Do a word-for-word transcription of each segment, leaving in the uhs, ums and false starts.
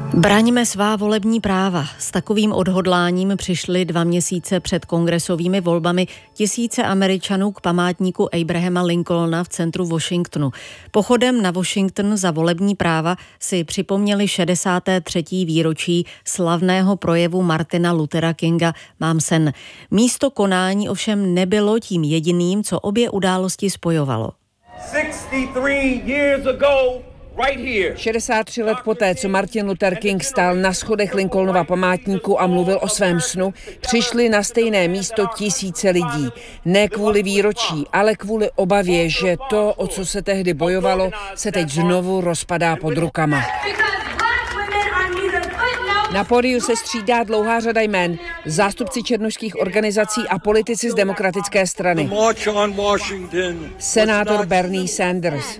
Braňme svá volební práva. S takovým odhodláním přišli dva měsíce před kongresovými volbami tisíce Američanů k památníku Abrahama Lincolna v centru Washingtonu. Pochodem na Washington za volební práva si připomněli šedesáté třetí výročí slavného projevu Martina Luthera Kinga Mám sen. Místo konání ovšem nebylo tím jediným, co obě události spojovalo. šedesát tři let poté, co Martin Luther King stál na schodech Lincolnova památníku a mluvil o svém snu, přišli na stejné místo tisíce lidí. Ne kvůli výročí, ale kvůli obavě, že to, o co se tehdy bojovalo, se teď znovu rozpadá pod rukama. Na pódiu se střídá dlouhá řada jmén, zástupci černošských organizací a politici z demokratické strany. Senátor Bernie Sanders,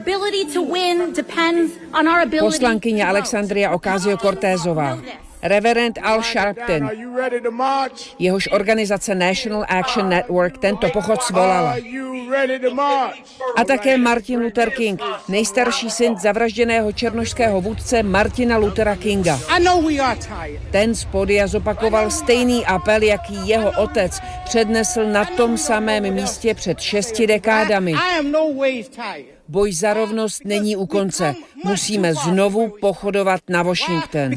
poslankyně Alexandria Ocasio-Cortezová, reverend Al Sharpton, jehož organizace National Action Network tento pochod svolala. A také Martin Luther King, nejstarší syn zavražděného černošského vůdce Martina Luthera Kinga. Ten z pódia zopakoval stejný apel, jaký jeho otec přednesl na tom samém místě před šesti dekádami. Boj za rovnost není u konce. Musíme znovu pochodovat na Washington.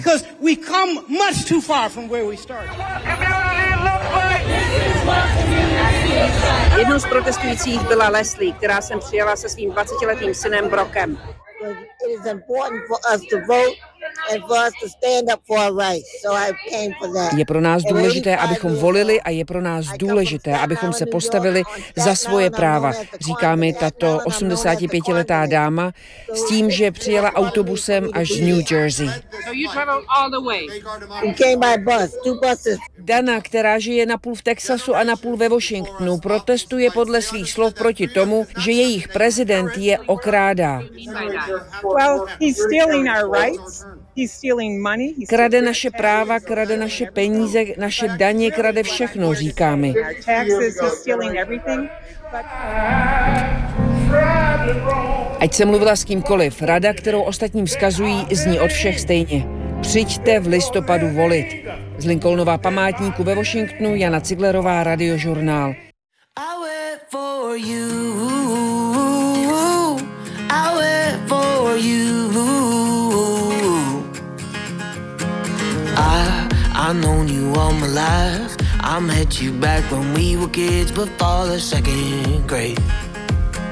Jednou z protestujících byla Leslie, která sem přijela se svým dvacetiletým synem Brockem. Je pro nás důležité, abychom volili a je pro nás důležité, abychom se postavili za svoje práva, říká mi tato osmdesátipětiletá dáma s tím, že přijela autobusem až z New Jersey. Dana, která žije napůl v Texasu a napůl ve Washingtonu, protestuje podle svých slov proti tomu, že jejich prezident je okrádá. Krade naše práva, krade naše peníze, naše daně, krade všechno, říká mi. Ať jsem mluvila s kýmkoliv, rada, kterou ostatním vzkazují, zní od všech stejně. Přijďte v listopadu volit. Z Lincolnova památníku ve Washingtonu Jana Ciglerová, Radiožurnál. I known you all my life. I met you back when we were kids before the second grade.